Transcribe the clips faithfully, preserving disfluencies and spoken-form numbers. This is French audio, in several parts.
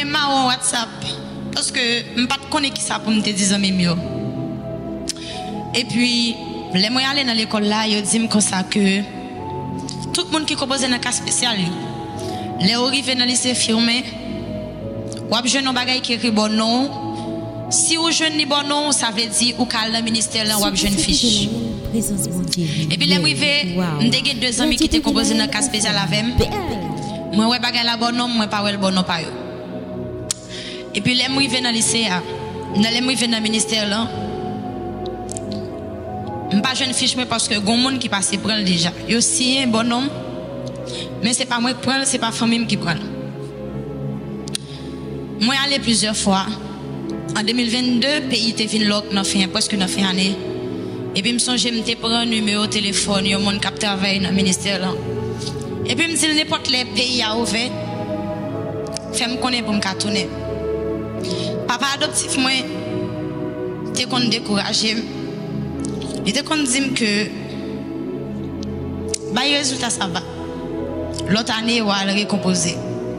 marron WhatsApp parce que je ne pas connais qui ça pour me dire mieux. Et puis les moyens aller dans l'école là, ils disent comme ça que tout le monde qui compose dans cas spécial, les arrivés dans le lycée firmé, ou avez jeune bagay qui écrit bon nom. Si vous jeune ni bon nom, ça veut dire ou cal dans ministère là ou avez jeune fiche. Et puis les arrivés, j'ai deux amis qui étaient composés dans cas spécial avec moi. Moi bagay la bon nom, moi pas le bon nom pas yo. Et puis les arrivés dans le lycée, dans les arrivés dans le ministère là. Je ne suis pas jeune fiche parce que il y a des gens qui passent prendre déjà. Il y a aussi un bon homme, mais ce n'est pas moi qui prends, ce n'est pas la famille qui prend. Moi, je suis allé plusieurs fois. En deux mille vingt-deux, le pays était venu là, presque neuf années. Et puis, je me suis dit, je prends un numéro de téléphone, il y a des gens qui travaillent dans le ministère. Là. Et puis, je me suis dit, n'importe quel pays a ouvert, fais-moi connaître pour me tourner. Papa adoptif, moi, tu es découragé. Il était qu'on dit que bah le résultat ça va. L'autre année on va le récomposer.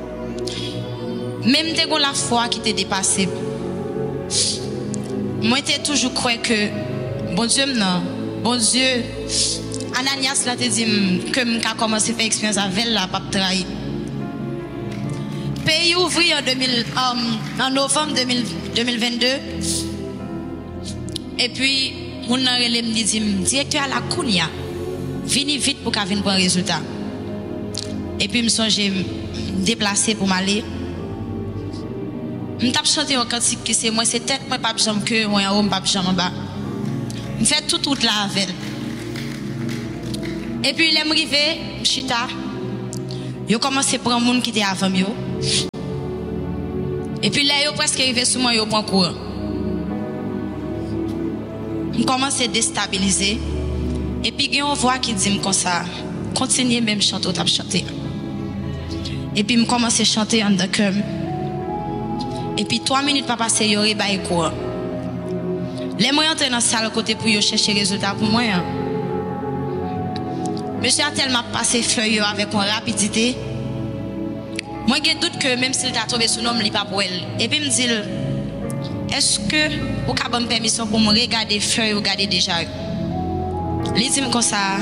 Même t'es la foi qui t'est dépassé. Moi t'ai toujours cru que bon Dieu non, bon Dieu Ananias là te dit que m'ka commencé faire expérience avec la pas trahir. Pays ouvert en deux mille um, en novembre deux mille vingt-deux. Et puis mon relève me dit directeur à la Kounia vini vite pour qu'à venir pour un résultat. Et puis me songe déplacer pour m'aller. Me tape chanter un cantique qui c'est moi c'est tête moi pas jambe que moi en haut pas jambe en bas. Me fait tout toute la avec. Et puis les m'rivé chita. Yo commencé prendre monde qui était avant yo. Et puis là yo presque arrivé sur moi yo prend courant. Je commence à déstabiliser. Et puis, il y a une voix qui dit comme ça, continuez même chanter, ou chanter. Et puis, je commence à chanter en cœur. Et puis, trois minutes pas passer, il y aurait bail quoi. Les moyens entrent dans la salle côté pour chercher les résultats pour moi. Monsieur a tellement passé feuille avec une rapidité. Moi, j'ai doute que même s'il t'a trouvé son nom, il n'est pas pour elle. Et puis, il me dit, est-ce que vous avez une permission pour me regarder feuille ou regarder déjà? Il dit comme ça,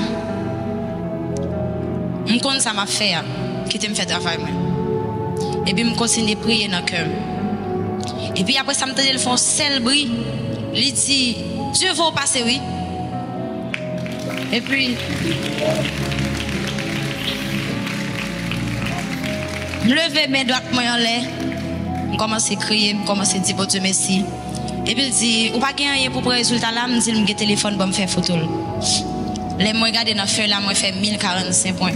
je connais ça m'a fait, qui me fait travail. Et puis je continue à prier dans le cœur. Et puis après ça me dit, ils font seul bruit. Il dit, Dieu va passer, oui. Et puis, je lève mes doigts en l'air. Je commence à crier, je commence à dire bon Dieu merci. Et puis il dit, ou pas gagner pour le résultat là, je dis, je téléphone pour me faire photo. Les moi regarder dans feuille là, moi fait mille quarante-cinq points.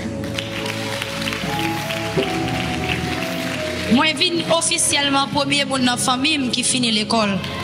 Moi vinn officiellement premier pour notre famille qui finit l'école.